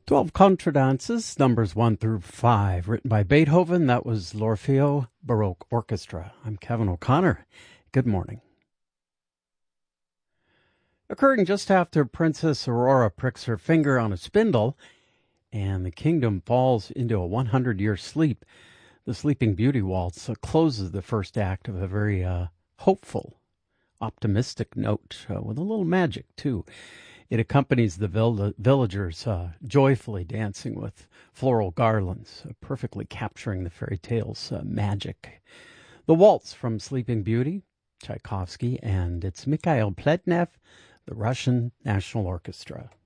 12 Contradances, numbers 1 through 5, written by Beethoven. That was L'Orfeo Baroque Orchestra. I'm Kevin O'Connor. Good morning. Occurring just after Princess Aurora pricks her finger on a spindle and the kingdom falls into a 100-year sleep, the Sleeping Beauty Waltz closes the first act of a very hopeful, optimistic note with a little magic, too. It accompanies the villagers joyfully dancing with floral garlands, perfectly capturing the fairy tale's magic. The waltz from Sleeping Beauty, Tchaikovsky, and it's Mikhail Pletnev, the Russian National Orchestra.